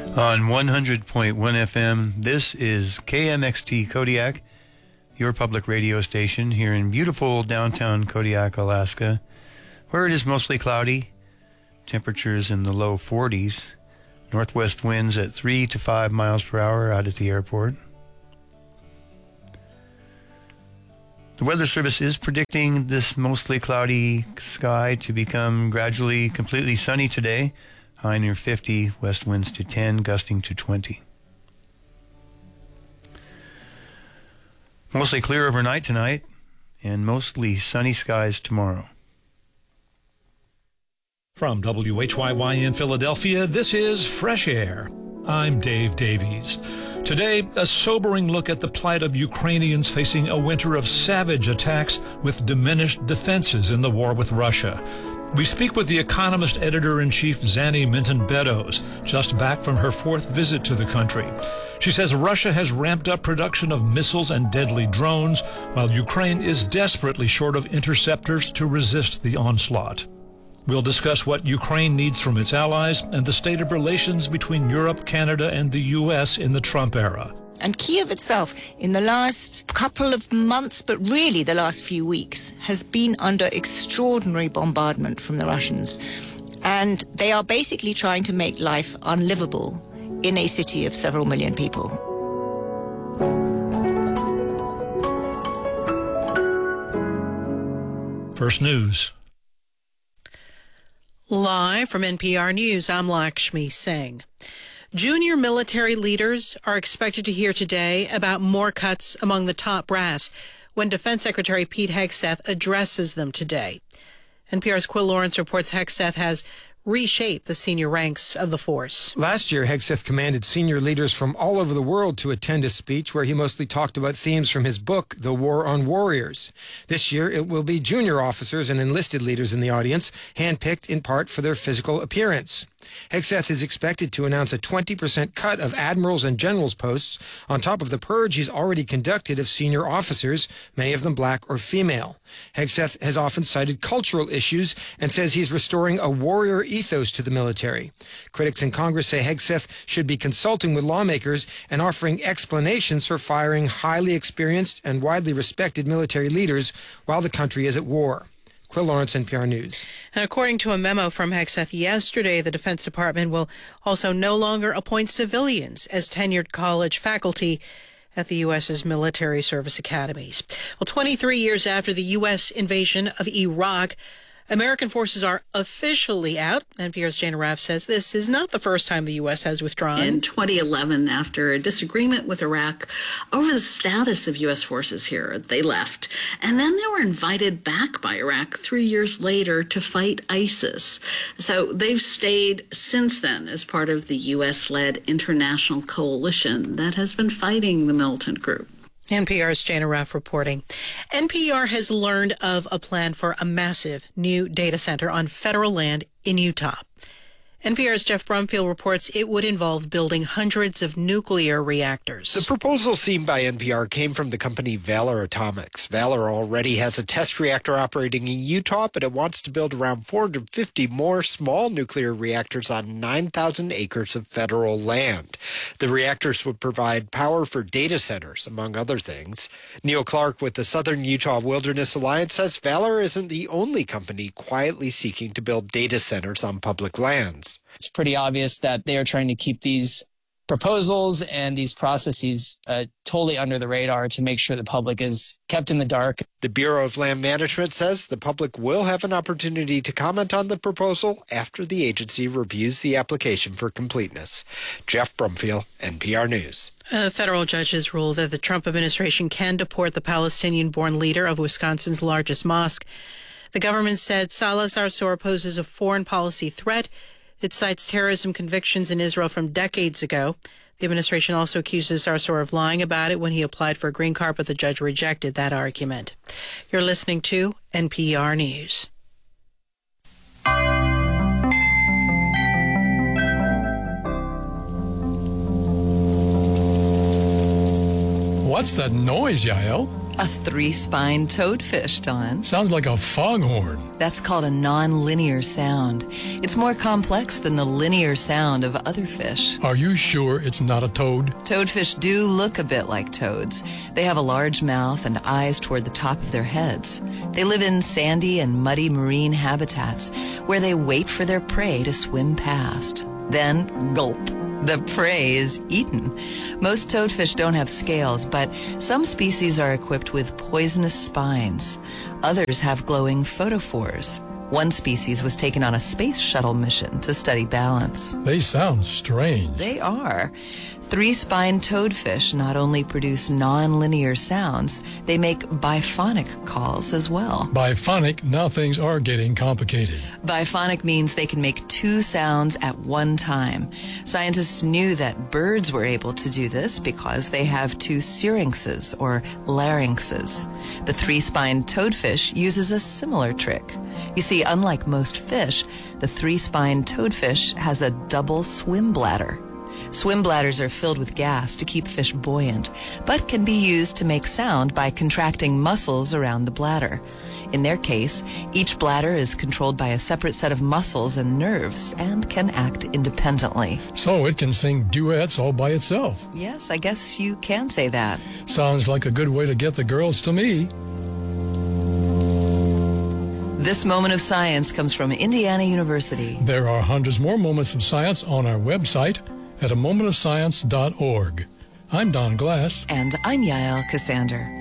On 100.1 FM, this is KMXT Kodiak, your public radio station here in beautiful downtown Kodiak, Alaska, where it is mostly cloudy, temperatures in the low 40s, northwest winds at 3 to 5 miles per hour out at the airport. The Weather Service is predicting this mostly cloudy sky to become gradually completely sunny today. High near 50, west winds to 10, gusting to 20. Mostly clear overnight tonight, and mostly sunny skies tomorrow. From WHYY in Philadelphia, this is Fresh Air. I'm Dave Davies. Today, a sobering look at the plight of Ukrainians facing a winter of savage attacks with diminished defenses in the war with Russia. We speak with the Economist editor-in-chief Zanny Minton-Beddoes, just back from her fourth visit to the country. She says Russia has ramped up production of missiles and deadly drones, while Ukraine is desperately short of interceptors to resist the onslaught. We'll discuss what Ukraine needs from its allies and the state of relations between Europe, Canada, and the U.S. in the Trump era. And Kiev itself, in the last couple of months, but really the last few weeks, has been under extraordinary bombardment from the Russians. And they are basically trying to make life unlivable in a city of several million people. First News. Live from NPR News, I'm Lakshmi Singh. Junior military leaders are expected to hear today about more cuts among the top brass when Defense Secretary Pete Hegseth addresses them today. NPR's Quill Lawrence reports Hegseth has reshaped the senior ranks of the force. Last year, Hegseth commanded senior leaders from all over the world to attend a speech where he mostly talked about themes from his book, The War on Warriors. This year, it will be junior officers and enlisted leaders in the audience, handpicked in part for their physical appearance. Hegseth is expected to announce a 20% cut of admirals and generals posts on top of the purge he's already conducted of senior officers, many of them black or female. Hegseth has often cited cultural issues and says he's restoring a warrior ethos to the military. Critics in Congress say Hegseth should be consulting with lawmakers and offering explanations for firing highly experienced and widely respected military leaders while the country is at war. Quill Lawrence, NPR News. And according to a memo from Hegseth yesterday, the Defense Department will also no longer appoint civilians as tenured college faculty at the U.S.'s military service academies. Well, 23 years after the U.S. invasion of Iraq, American forces are officially out. NPR's Jane Arraf says this is not the first time the U.S. has withdrawn. In 2011, after a disagreement with Iraq over the status of U.S. forces here, they left. And then they were invited back by Iraq 3 years later to fight ISIS. So they've stayed since then as part of the U.S.-led international coalition that has been fighting the militant group. NPR's Jane Arraf reporting. NPR has learned of a plan for a massive new data center on federal land in Utah. NPR's Jeff Brumfield reports it would involve building hundreds of nuclear reactors. The proposal seen by NPR came from the company Valor Atomics. Valor already has a test reactor operating in Utah, but it wants to build around 450 more small nuclear reactors on 9,000 acres of federal land. The reactors would provide power for data centers, among other things. Neil Clark with the Southern Utah Wilderness Alliance says Valor isn't the only company quietly seeking to build data centers on public lands. It's pretty obvious that they are trying to keep these proposals and these processes totally under the radar to make sure the public is kept in the dark. The Bureau of Land Management says the public will have an opportunity to comment on the proposal after the agency reviews the application for completeness. Jeff Brumfield, NPR News. A federal judge has ruled that the Trump administration can deport the Palestinian-born leader of Wisconsin's largest mosque. The government said Salah Sarsour poses a foreign policy threat. It cites terrorism convictions in Israel from decades ago. The administration also accuses Sarsour of lying about it when he applied for a green card, but the judge rejected that argument. You're listening to NPR News. What's that noise, Yael? A three-spined toadfish, Don. Sounds like a foghorn. That's called a non-linear sound. It's more complex than the linear sound of other fish. Are you sure it's not a toad? Toadfish do look a bit like toads. They have a large mouth and eyes toward the top of their heads. They live in sandy and muddy marine habitats where they wait for their prey to swim past. Then, gulp. The prey is eaten. Most toadfish don't have scales, but some species are equipped with poisonous spines. Others have glowing photophores. One species was taken on a space shuttle mission to study balance. They sound strange. They are. Three-spined toadfish not only produce non-linear sounds, they make biphonic calls as well. Biphonic, now things are getting complicated. Biphonic means they can make two sounds at one time. Scientists knew that birds were able to do this because they have two syrinxes, or larynxes. The three-spined toadfish uses a similar trick. You see, unlike most fish, the three-spined toadfish has a double swim bladder. Swim bladders are filled with gas to keep fish buoyant, but can be used to make sound by contracting muscles around the bladder. In their case, each bladder is controlled by a separate set of muscles and nerves and can act independently. So it can sing duets all by itself. Yes, I guess you can say that. Sounds like a good way to get the girls to me. This moment of science comes from Indiana University. There are hundreds more moments of science on our website at amomentofscience.org. I'm Don Glass. And I'm Yael Cassander.